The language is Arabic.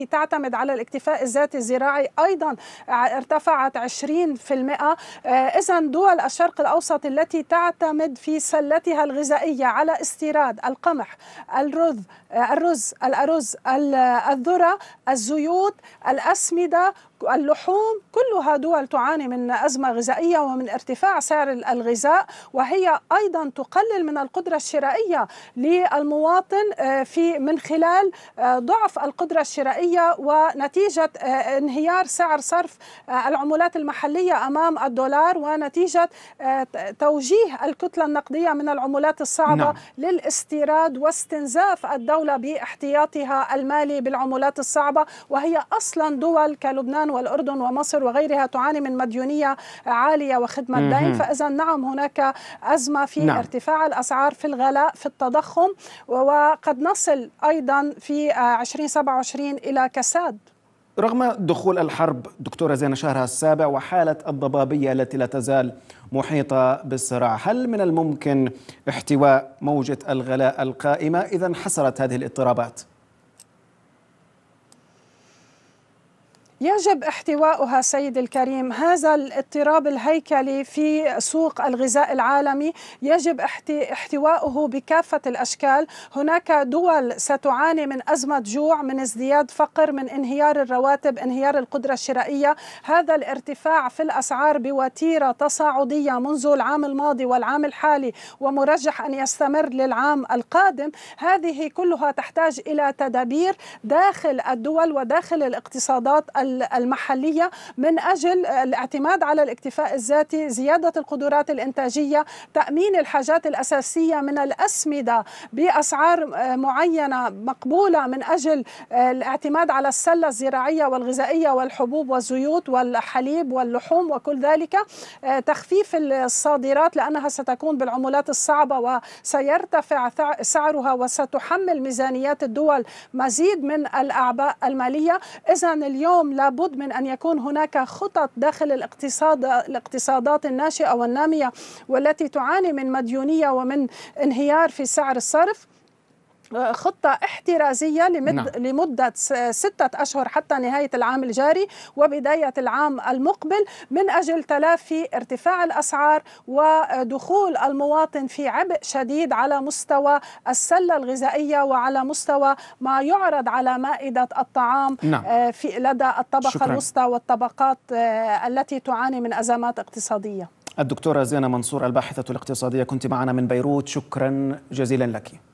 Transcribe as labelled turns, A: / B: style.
A: تعتمد على الاكتفاء الذاتي الزراعي أيضا ارتفعت 20%. إذن دول الشرق الأوسط التي تعتمد في سلتها الغذائية على استيراد القمح، الأرز، الذرة، الزيوت، الأسمدة، اللحوم، كلها دول تعاني من أزمة غذائية ومن ارتفاع سعر الغذاء، وهي أيضا تقلل من القدرة الشرائية للمواطن من خلال ضعف القدرة الشرائية ونتيجة انهيار سعر صرف العملات المحلية أمام الدولار، ونتيجة توجيه الكتلة النقدية من العملات الصعبة للاستيراد واستنزاف الدولة باحتياطها المالي بالعملات الصعبة، وهي أصلا دول كلبنان والأردن ومصر وغيرها تعاني من مديونية عالية وخدمة دين. فإذا نعم هناك أزمة في ارتفاع الأسعار، في الغلاء، في التضخم، وقد نصل أيضا في 2027 إلى كساد.
B: رغم دخول الحرب دكتورة زينة شهرها السابع وحالة الضبابية التي لا تزال محيطة بالصراع، هل من الممكن احتواء موجة الغلاء القائمة إذا انحسرت هذه الاضطرابات؟
A: يجب احتواؤها سيد الكريم. هذا الاضطراب الهيكلي في سوق الغذاء العالمي يجب احتواؤه بكافة الأشكال. هناك دول ستعاني من أزمة جوع، من ازدياد فقر، من انهيار الرواتب، انهيار القدرة الشرائية. هذا الارتفاع في الأسعار بوتيرة تصاعدية منذ العام الماضي والعام الحالي ومرجح أن يستمر للعام القادم، هذه كلها تحتاج إلى تدابير داخل الدول وداخل الاقتصادات المحلية من أجل الاعتماد على الاكتفاء الذاتي، زيادة القدرات الإنتاجية، تأمين الحاجات الأساسية من الأسمدة بأسعار معينة مقبولة من أجل الاعتماد على السلة الزراعية والغذائية والحبوب والزيوت والحليب واللحوم وكل ذلك، تخفيف الصادرات لأنها ستكون بالعملات الصعبة وسيرتفع سعرها وستحمل ميزانيات الدول مزيد من الأعباء المالية. إذن اليوم لابد من أن يكون هناك خطط داخل الاقتصادات الناشئة والنامية والتي تعاني من مديونية ومن انهيار في سعر الصرف، خطة احترازية لمدة 6 أشهر حتى نهاية العام الجاري وبداية العام المقبل من أجل تلافي ارتفاع الأسعار ودخول المواطن في عبء شديد على مستوى السلة الغذائية وعلى مستوى ما يعرض على مائدة الطعام لدى الطبقة الوسطى والطبقات التي تعاني من أزمات اقتصادية.
B: الدكتورة زينة منصور الباحثة الاقتصادية كنت معنا من بيروت، شكرا جزيلا لك.